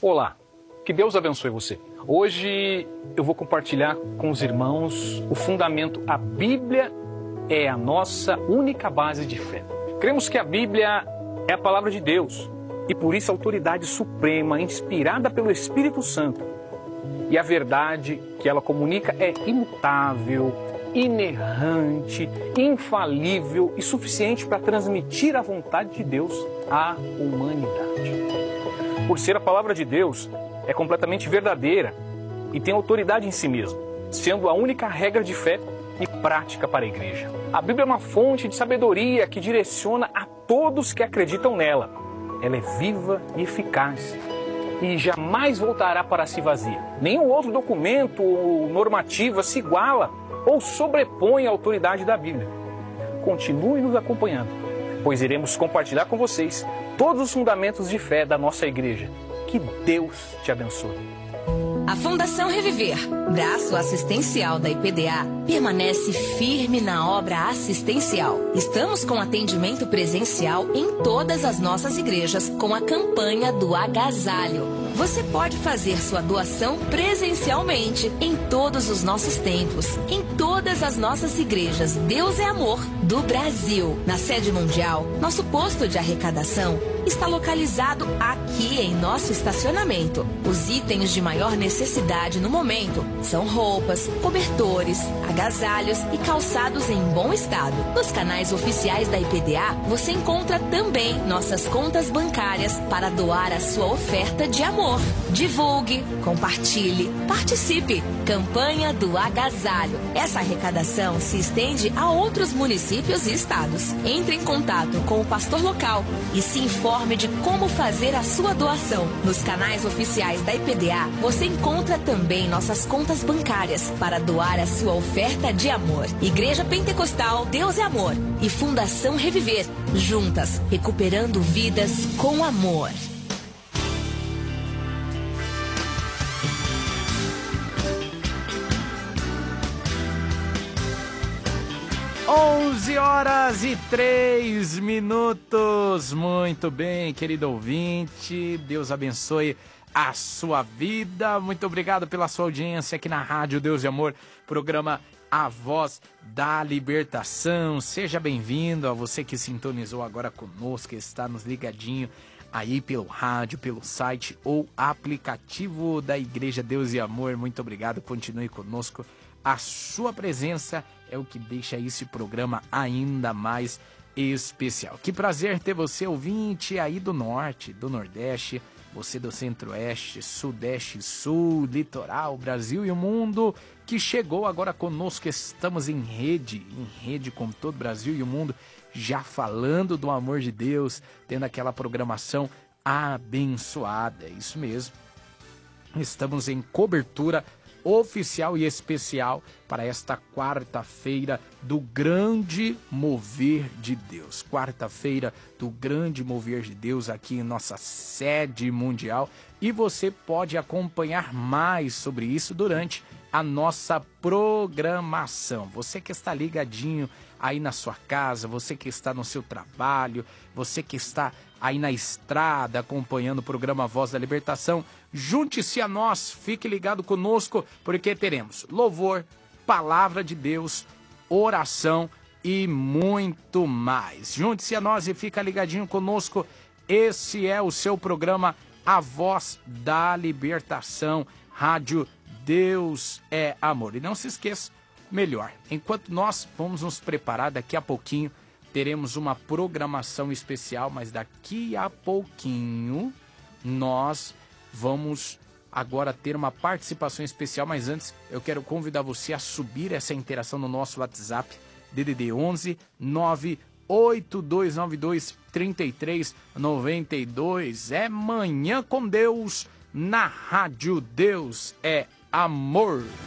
Olá, que Deus abençoe você. Hoje eu vou compartilhar com os irmãos o fundamento. A Bíblia é a nossa única base de fé. Cremos que a Bíblia é a palavra de Deus e por isso a autoridade suprema, inspirada pelo Espírito Santo. E a verdade que ela comunica é imutável, inerrante, infalível e suficiente para transmitir a vontade de Deus à humanidade. Por ser a palavra de Deus, é completamente verdadeira e tem autoridade em si mesma, sendo a única regra de fé e prática para a igreja. A Bíblia é uma fonte de sabedoria que direciona a todos que acreditam nela. Ela é viva e eficaz e jamais voltará para si vazia. Nenhum outro documento ou normativa se iguala ou sobrepõe a autoridade da Bíblia. Continue nos acompanhando, pois iremos compartilhar com vocês todos os fundamentos de fé da nossa igreja. Que Deus te abençoe. A Fundação Reviver, braço assistencial da IPDA, permanece firme na obra assistencial. Estamos com atendimento presencial em todas as nossas igrejas com a campanha do agasalho. Você pode fazer sua doação presencialmente em todos os nossos templos, em todas as nossas igrejas Deus é Amor do Brasil. Na sede mundial, nosso posto de arrecadação está localizado aqui em nosso estacionamento. Os itens de maior necessidade no momento são roupas, cobertores, agasalhos e calçados em bom estado. Nos canais oficiais da IPDA, você encontra também nossas contas bancárias para doar a sua oferta de amor. Divulgue, compartilhe, participe. Campanha do Agasalho. Essa arrecadação se estende a outros municípios e estados. Entre em contato com o pastor local e se informe de como fazer a sua doação. Nos canais oficiais da IPDA, você encontra também nossas contas bancárias para doar a sua oferta de amor. Igreja Pentecostal Deus é Amor e Fundação Reviver, juntas, recuperando vidas com amor. 11h03. Muito bem, querido ouvinte. Deus abençoe a sua vida. Muito obrigado pela sua audiência aqui na Rádio Deus e Amor, programa A Voz da Libertação. Seja bem-vindo a você que sintonizou agora conosco, que está nos ligadinho aí pelo rádio, pelo site ou aplicativo da Igreja Deus e Amor. Muito obrigado, continue conosco. A sua presença é o que deixa esse programa ainda mais especial. Que prazer ter você, ouvinte, aí do norte, do nordeste, você do centro-oeste, sudeste, sul, litoral, Brasil e o mundo, que chegou agora conosco. Estamos em rede com todo o Brasil e o mundo, já falando do amor de Deus, tendo aquela programação abençoada. É isso mesmo. Estamos em cobertura oficial e especial para esta quarta-feira do grande mover de Deus. Quarta-feira do grande mover de Deus aqui em nossa sede mundial. E você pode acompanhar mais sobre isso durante a nossa programação. Você que está ligadinho aí na sua casa, você que está no seu trabalho, você que está aí na estrada acompanhando o programa Voz da Libertação, junte-se a nós, fique ligado conosco, porque teremos louvor, palavra de Deus, oração e muito mais. Junte-se a nós e fica ligadinho conosco. Esse é o seu programa A Voz da Libertação, Rádio Deus é Amor. E não se esqueça, melhor, enquanto nós vamos nos preparar, daqui a pouquinho teremos uma programação especial, mas daqui a pouquinho nós vamos agora ter uma participação especial. Mas antes eu quero convidar você a subir essa interação no nosso WhatsApp, DDD 11 98292 3392. É Manhã com Deus na Rádio Deus é Amor.